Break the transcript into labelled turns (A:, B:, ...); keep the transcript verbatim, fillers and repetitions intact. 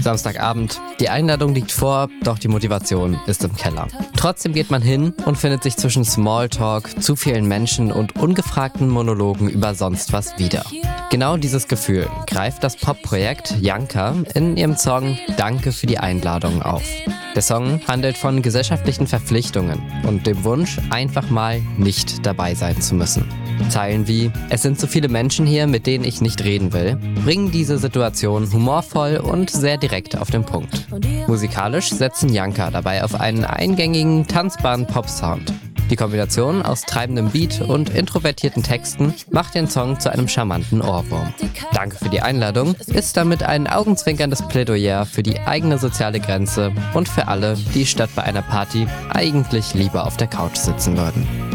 A: Samstagabend, die Einladung liegt vor, doch die Motivation ist im Keller. Trotzdem geht man hin und findet sich zwischen Smalltalk, zu vielen Menschen und ungefragten Monologen über sonst was wieder. Genau dieses Gefühl greift das Pop-Projekt Janka in ihrem Song Danke für die Einladung auf. Der Song handelt von gesellschaftlichen Verpflichtungen und dem Wunsch, einfach mal nicht dabei sein zu müssen. Zeilen wie „Es sind so viele Menschen hier, mit denen ich nicht reden will“, bringen diese Situation humorvoll und sehr direkt auf den Punkt. Musikalisch setzen Janka dabei auf einen eingängigen, tanzbaren Pop-Sound. Die Kombination aus treibendem Beat und introvertierten Texten macht den Song zu einem charmanten Ohrwurm. Danke für die Einladung ist damit ein augenzwinkerndes Plädoyer für die eigene soziale Grenze und für alle, die statt bei einer Party eigentlich lieber auf der Couch sitzen würden.